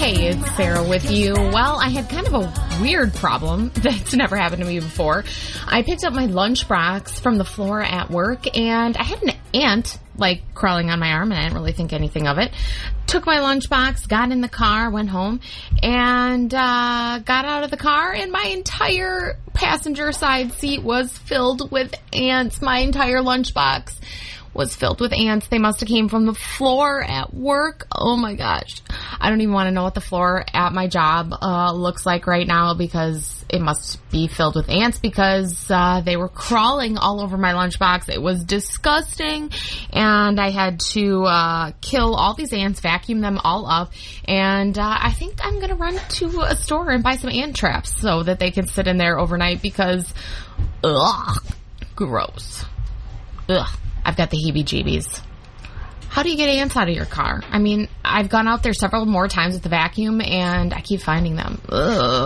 Hey, it's Sarah with you. Well, I had kind of a weird problem that's never happened to me before. I picked up my lunchbox from the floor at work, and I had an ant, crawling on my arm, and I didn't really think anything of it. Took my lunchbox, got in the car, went home, and got out of the car, and my entire passenger side seat was filled with ants. My entire lunchbox was filled with ants. They must have came from the floor at work. Oh my gosh. I don't even want to know what the floor at my job looks like right now, because it must be filled with ants, because they were crawling all over my lunchbox. It was disgusting, and I had to kill all these ants, vacuum them all up, and I think I'm going to run to a store and buy some ant traps so that they can sit in there overnight, because, ugh, gross. Ugh. I've got the heebie-jeebies. How do you get ants out of your car? I mean, I've gone out there several more times with the vacuum, and I keep finding them. Ugh.